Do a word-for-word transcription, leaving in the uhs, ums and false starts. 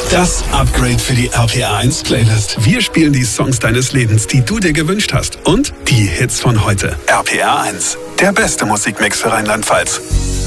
Das Upgrade für die R P R eins Playlist. Wir spielen die Songs deines Lebens, die du dir gewünscht hast. Und die Hits von heute. R P R eins, der beste Musikmix für Rheinland-Pfalz.